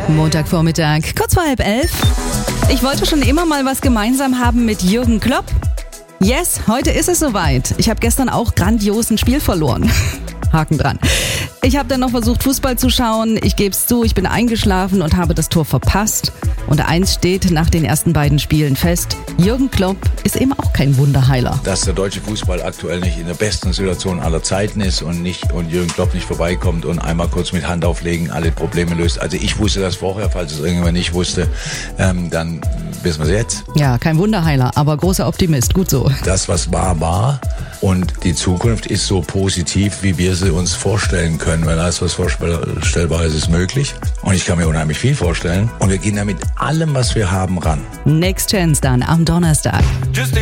Montagvormittag, kurz vor 10:30. Ich wollte schon immer mal was gemeinsam haben mit Jürgen Klopp. Yes, heute ist es soweit. Ich habe gestern auch grandios ein Spiel verloren. Haken dran. Ich habe dann noch versucht, Fußball zu schauen. Ich gebe es zu, ich bin eingeschlafen und habe das Tor verpasst. Und eins steht nach den ersten beiden Spielen fest: Jürgen Klopp ist eben auch kein Wunderheiler. Dass der deutsche Fußball aktuell nicht in der besten Situation aller Zeiten ist und Jürgen Klopp nicht vorbeikommt und einmal kurz mit Hand auflegen alle Probleme löst. Also ich wusste das vorher, falls es irgendjemand nicht wusste, dann wissen wir es jetzt. Ja, kein Wunderheiler, aber großer Optimist. Gut so. Das, was war. Und die Zukunft ist so positiv, wie wir sie uns vorstellen können. Weil alles, was vorstellbar ist, ist möglich. Und ich kann mir unheimlich viel vorstellen. Und wir gehen da mit allem, was wir haben, ran. Next Chance dann am Donnerstag.